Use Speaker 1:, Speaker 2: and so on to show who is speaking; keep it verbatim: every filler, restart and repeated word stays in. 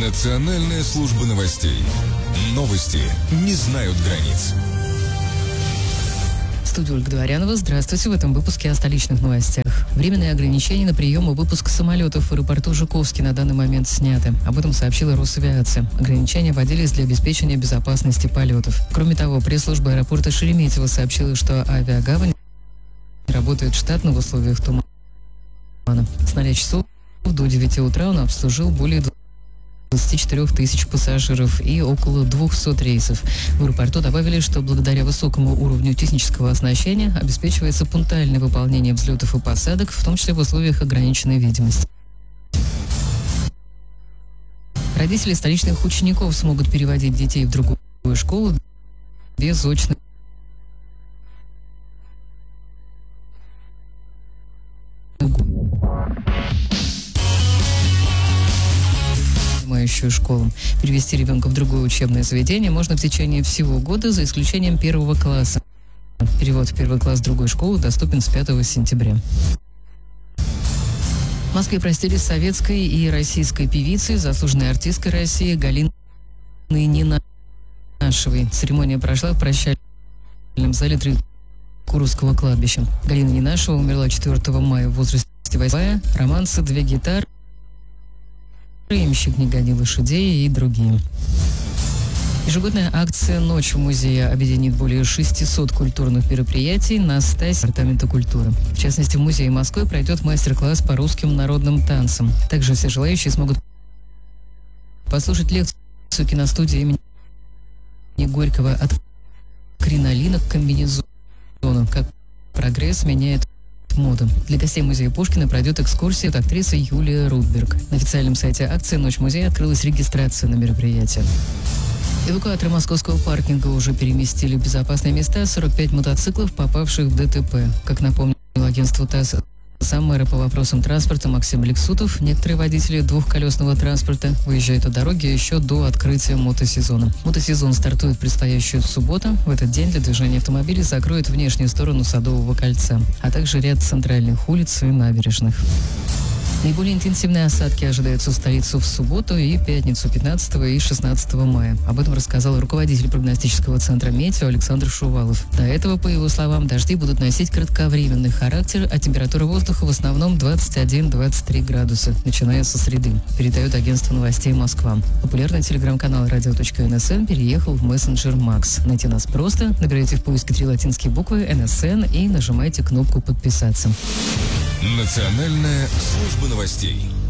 Speaker 1: Национальная служба новостей. Новости не знают границ.
Speaker 2: В студии Ольга Дворянова. Здравствуйте. В этом выпуске о столичных новостях. Временные ограничения на прием и выпуск самолетов в аэропорту Жуковский на данный момент сняты. Об этом сообщила Росавиация. Ограничения вводились для обеспечения безопасности полетов. Кроме того, пресс-служба аэропорта Шереметьево сообщила, что авиагавань работает штатно в условиях тумана. С нуля часов до девяти утра он обслужил более двадцати четырёх тысяч пассажиров и около двухсот рейсов. В аэропорту добавили, что благодаря высокому уровню технического оснащения обеспечивается пунктуальное выполнение взлетов и посадок, в том числе в условиях ограниченной видимости. Родители столичных учеников смогут переводить детей в другую школу без очной школу. Перевести ребенка в другое учебное заведение можно в течение всего года, за исключением первого класса. Перевод в первый класс другой школы доступен с пятого сентября. В Москве простились с советской и российской певицей, заслуженной артисткой России Галиной Ненашевой. Церемония прошла в прощальном зале Троекуровского кладбища. Галина Ненашева умерла четвёртого мая в возрасте восьми лет. Романсы, две гитары, «Ямщик, не гони лошадей» и другие. Ежегодная акция «Ночь в музее» объединит более шестисот культурных мероприятий на ста департамента культуры. В частности, в музее Москвы пройдет мастер-класс по русским народным танцам. Также все желающие смогут послушать лекцию киностудии имени Горького «От кринолина к комбинезону. Как прогресс меняет моду». Для гостей музея Пушкина пройдет экскурсия от актрисы Юлия Рудберг. На официальном сайте акции «Ночь музея» открылась регистрация на мероприятие. Эвакуаторы московского паркинга уже переместили в безопасные места сорок пять мотоциклов, попавших в ДТП. Как напомнил агентству ТАСС сам мэр по вопросам транспорта Максим Лексутов, некоторые водители двухколесного транспорта выезжают от дороги еще до открытия мотосезона. Мотосезон стартует в предстоящую субботу. В этот день для движения автомобилей закроют внешнюю сторону Садового кольца, а также ряд центральных улиц и набережных. Наиболее интенсивные осадки ожидаются в столицу в субботу и пятницу пятнадцатого и шестнадцатого мая. Об этом рассказал руководитель прогностического центра «Метео» Александр Шувалов. До этого, по его словам, дожди будут носить кратковременный характер, а температура воздуха в основном двадцать один - двадцать три градуса, начиная со среды, передает агентство новостей «Москва». Популярный телеграм-канал радио точка эн эс эн переехал в мессенджер Макс. Найти нас просто, набирайте в поиске три латинские буквы эн эс эн и нажимайте кнопку «Подписаться».
Speaker 1: Национальная служба новостей.